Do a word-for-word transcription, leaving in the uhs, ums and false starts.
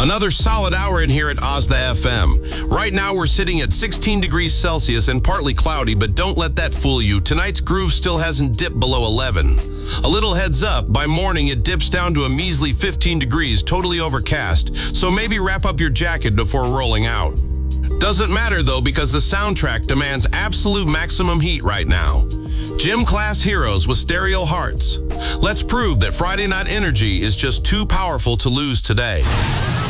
Another solid hour in here at Ozda F M. Right now we're sitting at sixteen degrees Celsius and partly cloudy, but don't let that fool you. Tonight's groove still hasn't dipped below eleven. A little heads up, by morning it dips down to a measly fifteen degrees, totally overcast, so maybe wrap up your jacket before rolling out. Doesn't matter though, because the soundtrack demands absolute maximum heat right now. Gym Class Heroes with Stereo Hearts. Let's prove that Friday Night Energy is just too powerful to lose today.